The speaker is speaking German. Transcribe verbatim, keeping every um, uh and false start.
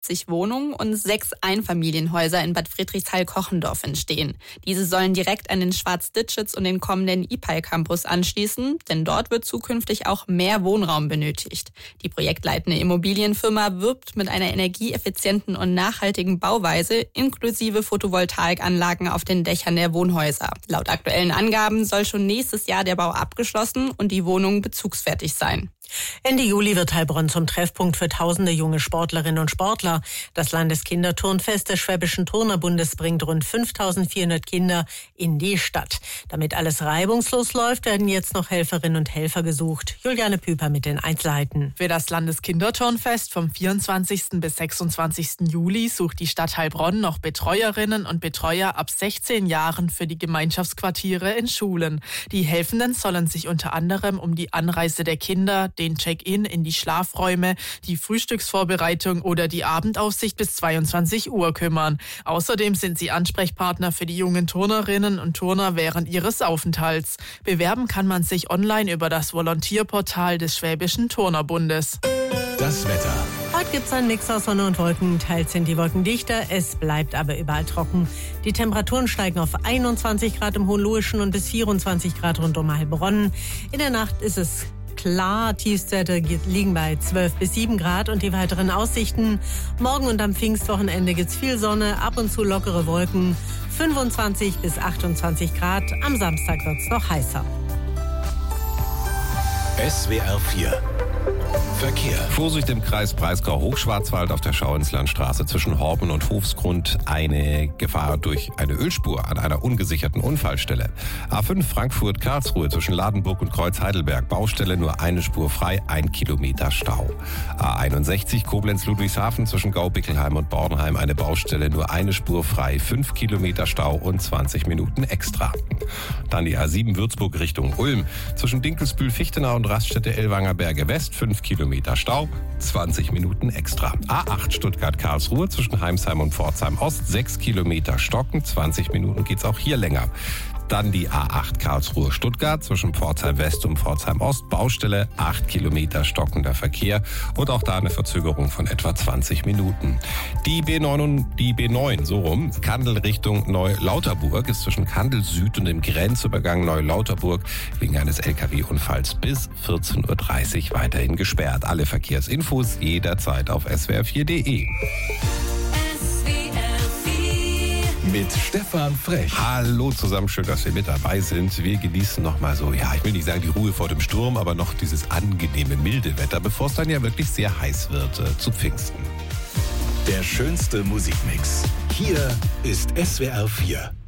fünfzig Wohnungen und sechs Einfamilienhäuser in Bad Friedrichshall-Kochendorf entstehen. Diese sollen direkt an den Schwarz-Ditschitz und den kommenden I P A I-Campus anschließen, denn dort wird zukünftig auch mehr Wohnraum benötigt. Die projektleitende Immobilienfirma wirbt mit einer energieeffizienten und nachhaltigen Bauweise inklusive Photovoltaikanlagen auf den Dächern der Wohnhäuser. Laut aktuellen Angaben soll schon nächstes Jahr der Bau abgeschlossen und die Wohnungen bezugsfertig sein. Ende Juli wird Heilbronn zum Treffpunkt für tausende junge Sportlerinnen und Sportler. Das Landeskinderturnfest des Schwäbischen Turnerbundes bringt rund fünftausendvierhundert Kinder in die Stadt. Damit alles reibungslos läuft, werden jetzt noch Helferinnen und Helfer gesucht. Juliane Püper mit den Einzelheiten. Für das Landeskinderturnfest vom vierundzwanzigsten bis sechsundzwanzigsten Juli sucht die Stadt Heilbronn noch Betreuerinnen und Betreuer ab sechzehn Jahren für die Gemeinschaftsquartiere in Schulen. Die Helfenden sollen sich unter anderem um die Anreise der Kinder, den Check-in in die Schlafräume, die Frühstücksvorbereitung oder die Abendaufsicht bis zweiundzwanzig Uhr kümmern. Außerdem sind sie Ansprechpartner für die jungen Turnerinnen und Turner während ihres Aufenthalts. Bewerben kann man sich online über das Volontierportal des Schwäbischen Turnerbundes. Das Wetter. Heute gibt es einen Mix aus Sonne und Wolken. Teils sind die Wolken dichter, es bleibt aber überall trocken. Die Temperaturen steigen auf einundzwanzig Grad im Hohenlohischen und bis vierundzwanzig Grad rund um Heilbronn. In der Nacht ist es klar, Tiefstwerte liegen bei zwölf bis sieben Grad und die weiteren Aussichten. Morgen und am Pfingstwochenende gibt's viel Sonne, ab und zu lockere Wolken, fünfundzwanzig bis achtundzwanzig Grad. Am Samstag wird's noch heißer. S W R vier Verkehr. Vorsicht im Kreis Breisgau-Hochschwarzwald auf der Schauinslandstraße zwischen Horben und Hofsgrund. Eine Gefahr durch eine Ölspur an einer ungesicherten Unfallstelle. A fünf Frankfurt-Karlsruhe zwischen Ladenburg und Kreuz-Heidelberg. Baustelle nur eine Spur frei, ein Kilometer Stau. A einundsechzig Koblenz-Ludwigshafen zwischen Gaubickelheim und Bornheim. Eine Baustelle nur eine Spur frei, fünf Kilometer Stau und zwanzig Minuten extra. Dann die A sieben Würzburg Richtung Ulm. Zwischen Dinkelsbühl-Fichtenau und Raststätte Ellwanger Berge West. fünf Kilometer Stau, zwanzig Minuten extra. A acht Stuttgart-Karlsruhe zwischen Heimsheim und Pforzheim Ost, sechs Kilometer Stocken, zwanzig Minuten geht's auch hier länger. Dann die A acht Karlsruhe-Stuttgart zwischen Pforzheim West und Pforzheim Ost, Baustelle, acht Kilometer stockender Verkehr und auch da eine Verzögerung von etwa zwanzig Minuten. Die B neun, und die B neun, so rum, Kandel Richtung Neulauterburg ist zwischen Kandel Süd und dem Grenzübergang Neulauterburg wegen eines L K W-Unfalls bis vierzehn Uhr dreißig weiterhin gesperrt. Alle Verkehrsinfos jederzeit auf S W R vier Punkt de. Mit Stefan Frech. Hallo zusammen, schön, dass wir mit dabei sind. Wir genießen noch mal so, ja, ich will nicht sagen die Ruhe vor dem Sturm, aber noch dieses angenehme, milde Wetter, bevor es dann ja wirklich sehr heiß wird äh, zu Pfingsten. Der schönste Musikmix. Hier ist S W R vier.